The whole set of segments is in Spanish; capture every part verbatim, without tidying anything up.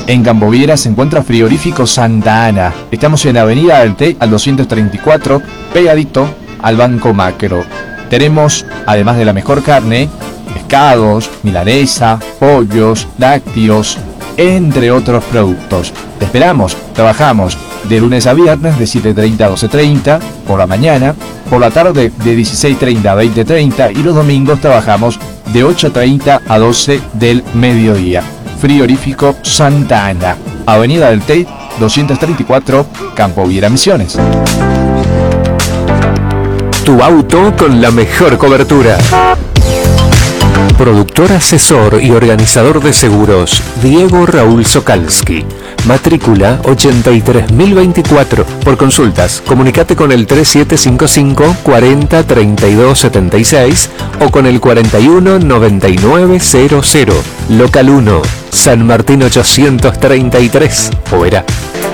En Campoviera se encuentra Frigorífico Santa Ana. Estamos en la Avenida del Té al doscientos treinta y cuatro, pegadito al Banco Macro. Tenemos, además de la mejor carne, pescados, milanesa, pollos, lácteos, entre otros productos. Te esperamos. Trabajamos de lunes a viernes de siete treinta a doce treinta por la mañana, por la tarde de dieciséis treinta a veinte treinta y los domingos trabajamos de ocho treinta a doce del mediodía. Frigorífico Santa Ana, Avenida del Té doscientos treinta y cuatro, Campoviera, Misiones. Tu auto con la mejor cobertura. Productor, asesor y organizador de seguros, Diego Raúl Sokalski. Matrícula ochenta y tres mil veinticuatro. Por consultas, comunicate con el tres siete cinco cinco, cuarenta, treinta y dos, setenta y seis o con el cuarenta y uno, noventa y nueve, cero cero. Local uno, San Martín ochocientos treinta y tres, Oberá.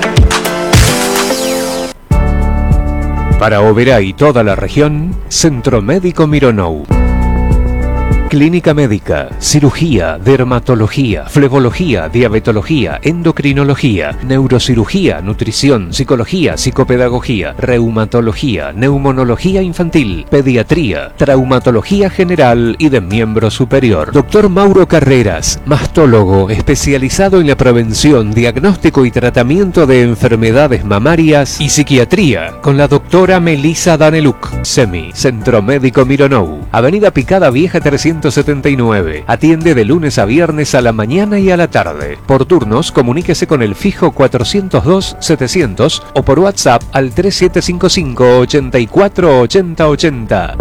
Para Oberá y toda la región, Centro Médico Mironou. Clínica médica, cirugía, dermatología, flebología, diabetología, endocrinología, neurocirugía, nutrición, psicología, psicopedagogía, reumatología, neumonología infantil, pediatría, traumatología general y de miembro superior. Doctor Mauro Carreras, mastólogo especializado en la prevención, diagnóstico y tratamiento de enfermedades mamarias y psiquiatría, con la doctora Melissa Daneluk. SEMI, Centro Médico Mironou, Avenida Picada Vieja trescientos setenta y nueve. Atiende de lunes a viernes a la mañana y a la tarde. Por turnos, comuníquese con el fijo cuatrocientos dos, setecientos o por WhatsApp al tres siete cinco cinco, ochenta y cuatro, ochenta ochenta.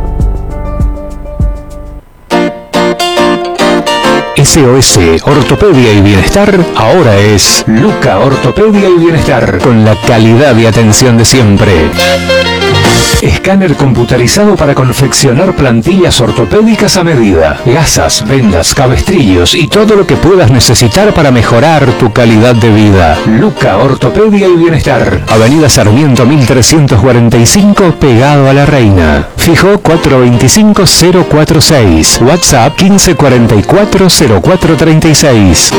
S O S Ortopedia y Bienestar ahora es Luca Ortopedia y Bienestar, con la calidad y atención de siempre. Escáner computarizado para confeccionar plantillas ortopédicas a medida, gasas, vendas, cabestrillos y todo lo que puedas necesitar para mejorar tu calidad de vida. Luca Ortopedia y Bienestar, Avenida Sarmiento mil trescientos cuarenta y cinco, pegado a La Reina. Fijo cuatro dos cinco, cero cuatro seis, WhatsApp quince cuarenta y cuatro, cero cuatro treinta y seis.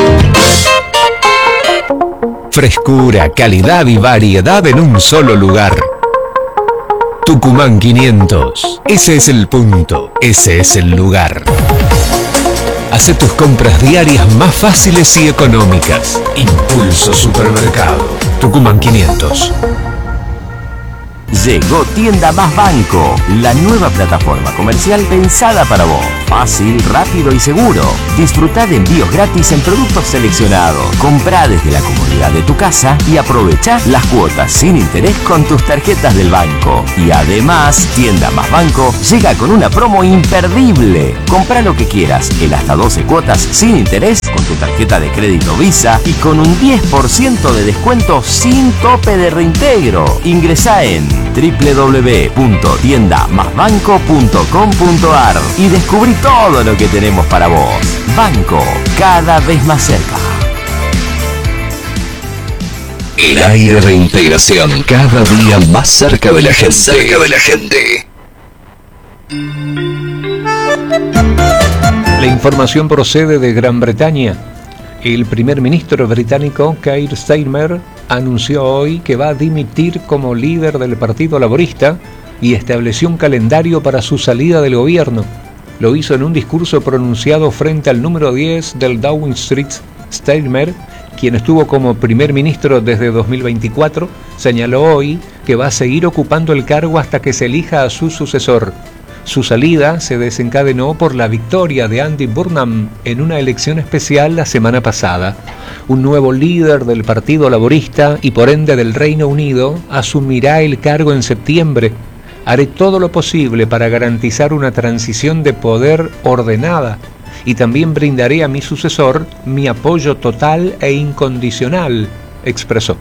Frescura, calidad y variedad en un solo lugar. Tucumán quinientos. Ese es el punto, ese es el lugar. Hace tus compras diarias más fáciles y económicas. Impulso Supermercado. Tucumán quinientos. Llegó Tienda Más Banco, la nueva plataforma comercial pensada para vos. Fácil, rápido y seguro. Disfrutá de envíos gratis en productos seleccionados. Comprá desde la comodidad de tu casa y aprovechá las cuotas sin interés con tus tarjetas del banco. Y además, Tienda Más Banco llega con una promo imperdible. Comprá lo que quieras en hasta doce cuotas sin interés con tu tarjeta de crédito Visa y con un diez por ciento de descuento sin tope de reintegro. Ingresá en doble u doble u doble u punto tienda más banco punto com punto a r y descubrí todo lo que tenemos para vos. Banco, cada vez más cerca. El aire de integración, cada día más cerca de la gente. Cerca de la gente. La información procede de Gran Bretaña. El primer ministro británico, Keir Starmer, anunció hoy que va a dimitir como líder del Partido Laborista y estableció un calendario para su salida del gobierno. Lo hizo en un discurso pronunciado frente al número diez del Downing Street. Starmer, quien estuvo como primer ministro desde dos mil veinticuatro, señaló hoy que va a seguir ocupando el cargo hasta que se elija a su sucesor. Su salida se desencadenó por la victoria de Andy Burnham en una elección especial la semana pasada. Un nuevo líder del Partido Laborista y por ende del Reino Unido asumirá el cargo en septiembre. Haré todo lo posible para garantizar una transición de poder ordenada y también brindaré a mi sucesor mi apoyo total e incondicional, expresó.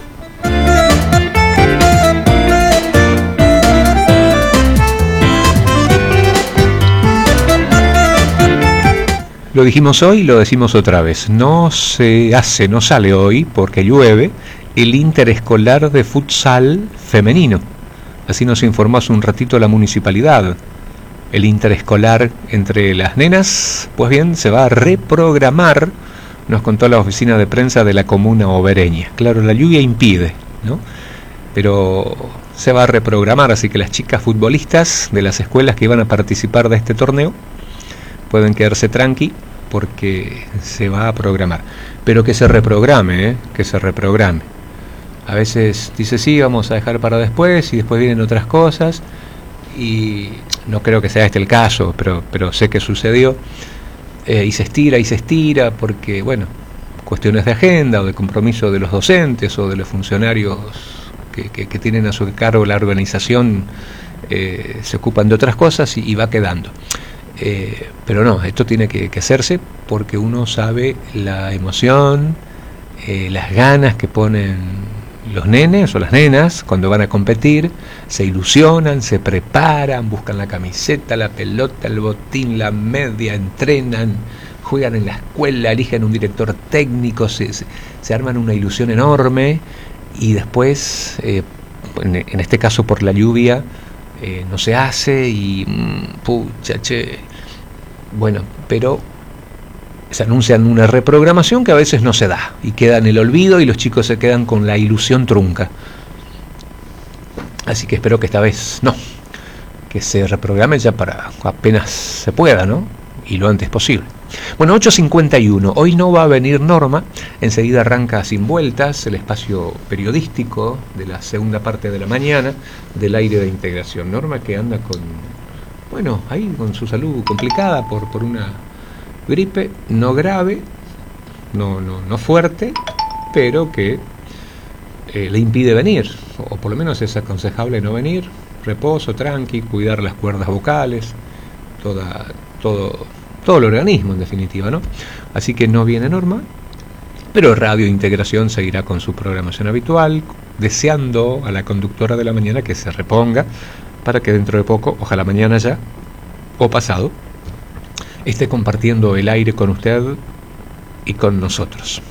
Lo dijimos hoy y lo decimos otra vez. No se hace, no sale hoy, porque llueve, el interescolar de futsal femenino. Así nos informó hace un ratito la municipalidad. El interescolar entre las nenas, pues bien, se va a reprogramar nos contó la oficina de prensa de la comuna obereña. Claro, la lluvia impide, ¿no? Pero se va a reprogramar, así que las chicas futbolistas de las escuelas que iban a participar de este torneo pueden quedarse tranqui porque se va a programar. Pero que se reprograme, ¿eh? Que se reprograme. A veces dice sí, vamos a dejar para después y después vienen otras cosas y no creo que sea este el caso, pero, pero sé que sucedió. Eh, y se estira y se estira porque, bueno, cuestiones de agenda o de compromiso de los docentes o de los funcionarios que, que, que tienen a su cargo la organización, eh, se ocupan de otras cosas y, y va quedando. Eh, pero no, esto tiene que, que hacerse porque uno sabe la emoción, eh, las ganas que ponen los nenes o las nenas cuando van a competir, se ilusionan, se preparan, buscan la camiseta, la pelota, el botín, la media, entrenan, juegan en la escuela, eligen un director técnico, se, se, se arman una ilusión enorme y después, eh, en, en este caso por la lluvia, eh, no se hace y mmm, pucha, che, bueno, pero se anuncian una reprogramación que a veces no se da y queda en el olvido y los chicos se quedan con la ilusión trunca. Así que espero que esta vez no, que se reprograme ya para apenas se pueda, ¿no? Y lo antes posible. Bueno, ocho cincuenta y uno, hoy no va a venir Norma, enseguida arranca Sin Vueltas, el espacio periodístico de la segunda parte de la mañana del aire de integración. Norma que anda con, bueno, ahí con su salud complicada por, por una gripe no grave, no, no, no fuerte, pero que eh, le impide venir, o por lo menos es aconsejable no venir, reposo, tranqui, cuidar las cuerdas vocales, toda, todo, todo el organismo en definitiva, ¿no? Así que no viene Norma, pero Radio Integración seguirá con su programación habitual, deseando a la conductora de la mañana que se reponga para que dentro de poco, ojalá mañana ya, o pasado, esté compartiendo el aire con usted y con nosotros.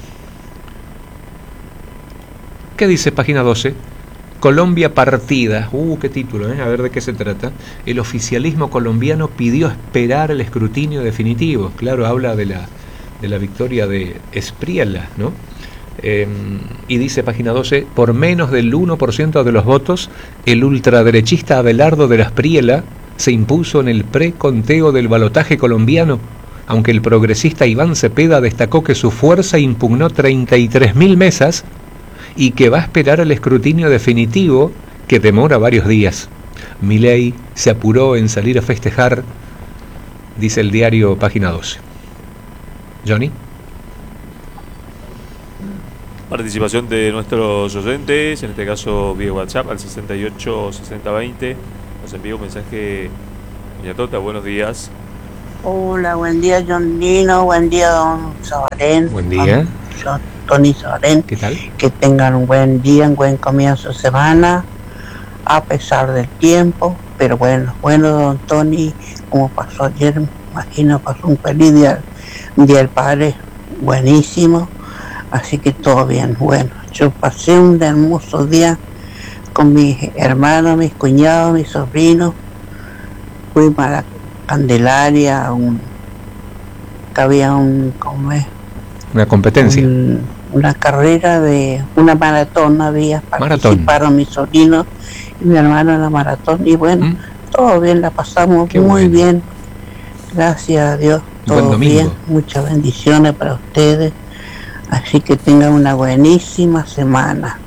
¿Qué dice página doce? Colombia partida. Uh, qué título, ¿eh? A ver de qué se trata. El oficialismo colombiano pidió esperar el escrutinio definitivo. Claro, habla de la, de la victoria de Espriella, ¿no? Eh, y dice página doce, por menos del uno por ciento de los votos, el ultraderechista Abelardo de la Espriella se impuso en el preconteo del balotaje colombiano, aunque el progresista Iván Cepeda destacó que su fuerza impugnó treinta y tres mil mesas y que va a esperar el escrutinio definitivo que demora varios días. Milei se apuró en salir a festejar, dice el diario página doce. Johnny. Participación de nuestros oyentes, en este caso vía WhatsApp al sesenta y ocho sesenta veinte. Nos envía un mensaje. Doña Tota, buenos días. Hola, buen día, John Dino, buen día, don Sabarén. Buen día. Don Tony Sabarén. ¿Qué tal? Que tengan un buen día, un buen comienzo de semana, a pesar del tiempo. Pero bueno, bueno, don Tony, como pasó ayer, imagino, pasó un feliz día, día del padre, buenísimo. Así que todo bien. Bueno, yo pasé un hermoso día con mis hermanos, mis cuñados, mis sobrinos. Fuimos a la Candelaria, un, que había un, ¿cómo es? Una competencia. Un, una carrera de, una maratón había, participaron maratón. Mis sobrinos y mi hermano en la maratón. Y bueno, ¿Mm? todo bien, la pasamos Qué muy bueno. bien. Gracias a Dios, todo bien. Muchas bendiciones para ustedes. Así que tengan una buenísima semana.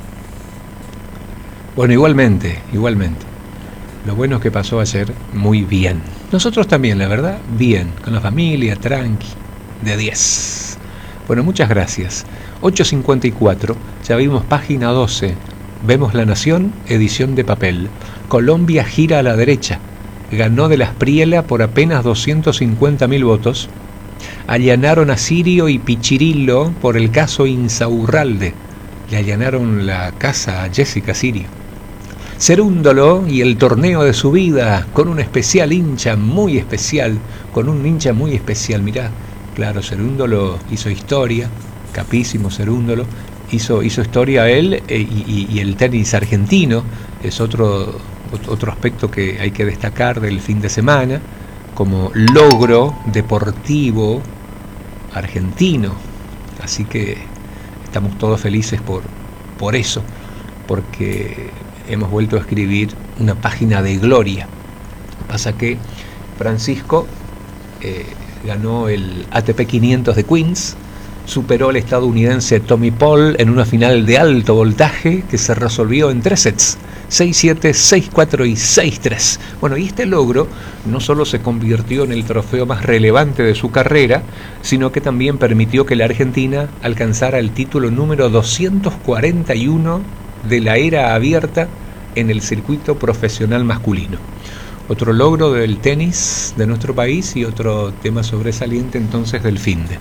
Bueno, igualmente, igualmente. Lo bueno es que pasó ayer muy bien. Nosotros también, la verdad, bien. Con la familia, tranqui, de diez. Bueno, muchas gracias. ocho cincuenta y cuatro, ya vimos página doce. Vemos La Nación, edición de papel. Colombia gira a la derecha. Ganó de la Espriella por apenas doscientos cincuenta mil votos. Allanaron a Sirio y Pichirillo por el caso Insaurralde. Le allanaron la casa a Jessica Sirio. Cerúndolo y el torneo de su vida, con un especial hincha muy especial, con un hincha muy especial, mirá, claro, Cerúndolo hizo historia, capísimo Cerúndolo, hizo, hizo historia él eh, y, y el tenis argentino, es otro, otro aspecto que hay que destacar del fin de semana, como logro deportivo argentino, Así que estamos todos felices por, por eso, porque hemos vuelto a escribir una página de gloria. Pasa que Francisco eh, ganó el A T P quinientos de Queens, superó al estadounidense Tommy Paul en una final de alto voltaje que se resolvió en tres sets, seis siete, seis cuatro y seis tres. Bueno, y este logro no solo se convirtió en el trofeo más relevante de su carrera, sino que también permitió que la Argentina alcanzara el título número doscientos cuarenta y uno de la era abierta en el circuito profesional masculino. Otro logro del tenis de nuestro país y otro tema sobresaliente entonces del finde.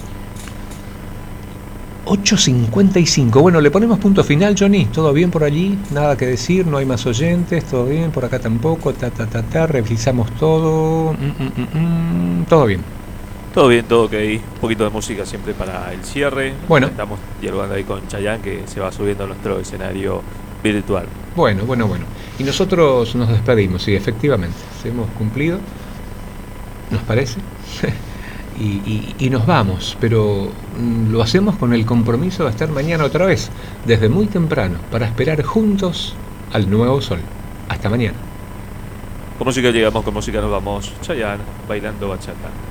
ocho cincuenta y cinco. Bueno, le ponemos punto final, Johnny. ¿Todo bien por allí? Nada que decir, no hay más oyentes. ¿Todo bien? Por acá tampoco. Ta, ta, ta, ta. Revisamos todo. Mm, mm, mm, mm. Todo bien. Todo bien, todo ok. Un poquito de música siempre para el cierre. Bueno. Estamos dialogando ahí con Chayanne, que se va subiendo a nuestro escenario virtual. Bueno, bueno, bueno. Y nosotros nos despedimos, sí, efectivamente. Hemos cumplido, ¿nos parece? y, y, y nos vamos, pero mm, lo hacemos con el compromiso de estar mañana otra vez, desde muy temprano, para esperar juntos al nuevo sol. Hasta mañana. Con música llegamos, con música nos vamos. Chayanne, bailando bachata.